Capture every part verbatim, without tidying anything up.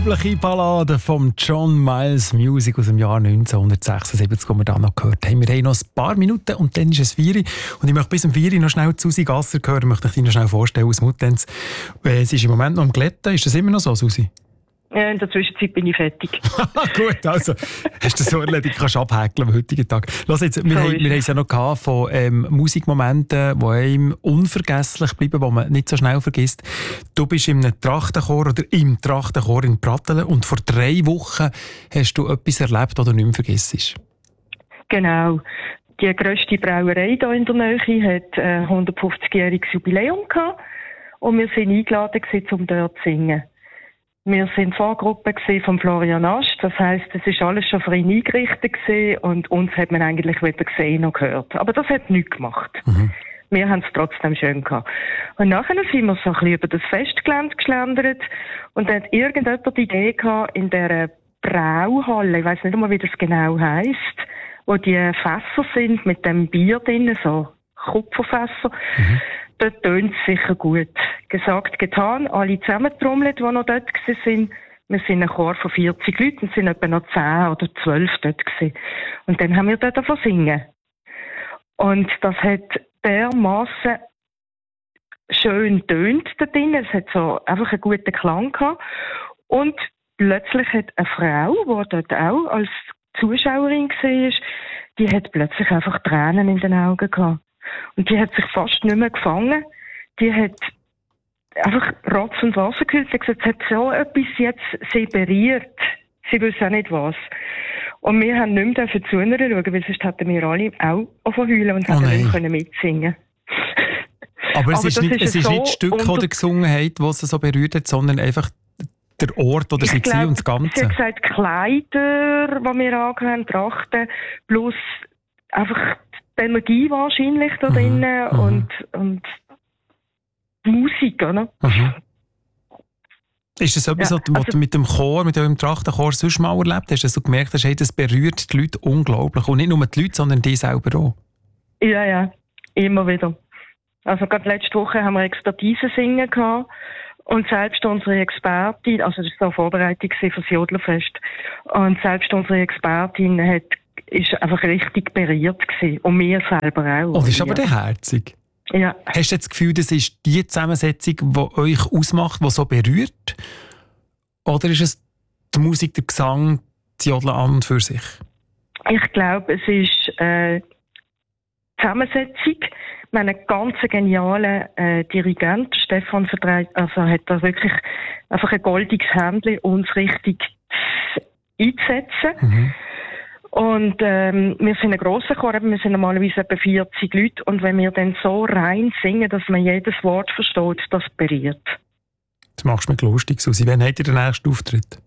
Unglaubliche Ballade von John Miles, Music aus dem Jahr neunzehnhundertsechsundsiebzig, die wir da noch gehört haben. Wir haben noch ein paar Minuten und dann ist es vier Uhr. Und ich möchte bis um vier Uhr noch schnell Susi Gasser hören. Ich möchte dich noch schnell vorstellen aus Muttenz. Sie ist im Moment noch am Glätten. Ist das immer noch so, Susi? Ja, in der Zwischenzeit bin ich fertig. Gut, also hast du das so erledigt, kannst du abhäkeln am heutigen Tag. Lass jetzt, wir, haben, wir haben es ja noch gehabt von ähm, Musikmomenten, die einem unvergesslich bleiben, die man nicht so schnell vergisst. Du bist in einem Trachtenchor oder im Trachtenchor in Pratteln und vor drei Wochen hast du etwas erlebt, das du nicht mehr vergisst. Genau. Die grösste Brauerei hier in der Nähe hat ein äh, hundertfünfzigjähriges Jubiläum gehabt und wir sind eingeladen gewesen, um dort zu singen. Wir sind Vorgruppe von Florian Asch, das heisst, es ist alles schon für ihn eingerichtet gewesen und uns hat man eigentlich weder gesehen noch gehört. Aber das hat nichts gemacht. Mhm. Wir haben es trotzdem schön gehabt. Und nachher sind wir so ein bisschen über das Festgelände geschlendert und dann hat irgendjemand die Idee gehabt, in dieser Brauhalle, ich weiss nicht einmal, wie das genau heisst, wo die Fässer sind mit dem Bier drin, so Kupferfässer. Mhm. Dort tönt es sicher gut. Gesagt, getan, alle zusammengetrommelt, die noch dort waren. Wir sind ein Chor von vierzig Leuten, es sind etwa noch zehn oder zwölf dort gewesen. Und dann haben wir dort davon singen. Und das hat dermassen schön tönt da drin. Es hat so einfach einen guten Klang gehabt. Und plötzlich hat eine Frau, die dort auch als Zuschauerin war, die hat plötzlich einfach Tränen in den Augen gehabt. Und die hat sich fast nicht mehr gefangen. Die hat einfach Rotz und Wasser gehüllt. Sie hat gesagt, es hat so etwas jetzt sie berührt. Sie wissen auch nicht was. Und wir haben nicht mehr zuschauen, weil sonst hätten wir alle auch angefangen und hätten oh nicht können mitsingen. Aber es Aber ist, nicht, ist, es ist so nicht das Stück, das gesungen hat, das sie so berührt hat, sondern einfach der Ort oder sie glaub, und das Ganze. Sie hat gesagt, Kleider, die wir angehabt haben, Trachten, plus einfach die Energie wahrscheinlich da drinnen mhm. und, und die Musik, oder? Mhm. Ist das etwas, ja, was also, du mit dem Chor, mit dem Trachtenchor sonst mal erlebt hast, dass du gemerkt hast, hey, das berührt die Leute unglaublich? Und nicht nur die Leute, sondern die selber auch? Ja, ja, immer wieder. Also gerade letzte Woche haben wir Expertise singen gehabt. Und selbst unsere Expertin, also das war eine Vorbereitung für das Jodlerfest, und selbst unsere Expertin hat, ist einfach richtig berührt gewesen. Und wir selber auch. Oh, das ist aber der herzig. Ja. Hast du das Gefühl, das ist die Zusammensetzung, die euch ausmacht, die so berührt? Oder ist es die Musik, der Gesang, das Jodeln an und für sich? Ich glaube, es ist äh, die Zusammensetzung. Wir haben einen ganz genialen äh, Dirigent, Stefan Vertreit, also hat da wirklich einfach ein goldiges Händchen, uns richtig einzusetzen. Mhm. Und ähm, wir sind ein grosser Chor, wir sind normalerweise etwa vierzig Leute und wenn wir dann so rein singen, dass man jedes Wort versteht, das berührt. Das machst du mir lustig, Susi. Wann habt ihr den nächsten Auftritt?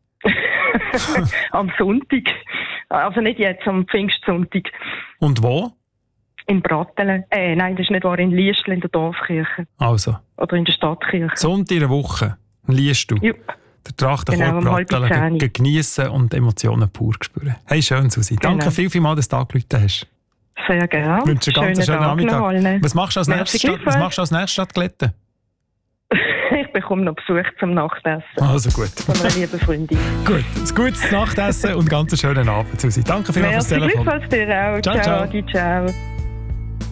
Am Sonntag. Also nicht jetzt, am Pfingstsonntag. Und wo? In Pratteln. Äh, nein, das ist nicht wahr, in Liestl in der Dorfkirche. Also. Oder in der Stadtkirche. Sonntag in der Woche liest du. Jupp. Der Trachtenchor genau, Pratteln ge- geniessen und Emotionen pur spüren. Hey, schön, Susi. Genau. Danke viel, viel mal, dass du angerufen hast. Sehr gerne. Ich wünsche dir einen ganz schönen Nachmittag. Was machst du als nächstes Stadt, was machst du als nächstes Stadt Glätten? Ich bekomme noch Besuch zum Nachtessen. Also gut. Von einer lieben Freundin. Gut, ein gutes Nachtessen und ganz einen schönen Abend, Susi. Danke vielmals fürs Telefon. Merci, dir auch. Ciao, ciao. Ciao. ciao.